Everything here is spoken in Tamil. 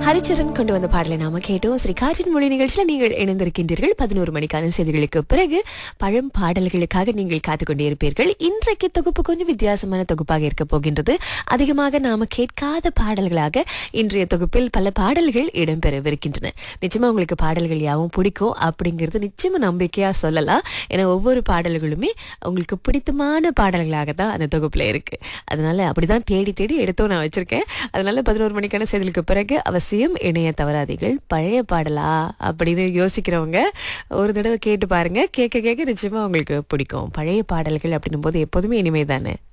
ஹரிச்சரன் கொண்டு வந்த பாடலை நாம கேட்டோம். ஸ்ரீ காற்றின் மொழி நிகழ்ச்சியில நீங்கள் இணைந்திருக்கின்றீர்கள். 11 மணிக்கான செய்திகளுக்கு பிறகு பழம் பாடல்களுக்காக நீங்கள் காத்துக்கொண்டே இருப்பீர்கள். இன்றைக்கு தொகுப்பு கொஞ்சம் வித்தியாசமான தொகுப்பாக இருக்க போகின்றது. அதிகமாக நாம கேட்காத பாடல்களாக இன்றைய தொகுப்பில் பல பாடல்கள் இடம்பெறவிருக்கின்றன. நிச்சயமா உங்களுக்கு பாடல்கள் யாவும் பிடிக்கும் அப்படிங்கிறது நிச்சயமா நம்பிக்கையா சொல்லலாம். ஏன்னா ஒவ்வொரு பாடல்களுமே உங்களுக்கு பிடித்தமான பாடல்களாக தான் அந்த தொகுப்புல இருக்கு. அதனால அப்படிதான் தேடி தேடி எடுத்தோம் நான் வச்சிருக்கேன். அதனால 11 மணிக்கான செய்திகளுக்கு பிறகு அவசியம் இணைய தவறாதீர்கள். பழைய பாடலா அப்படின்னு யோசிக்கிறவங்க ஒரு தடவை கேட்டு பாருங்க. கேட்க கேட்க நிச்சயமா உங்களுக்கு பிடிக்கும். பழைய பாடல்கள் அப்படின்னும் போது எப்போதுமே இனிமை தானே.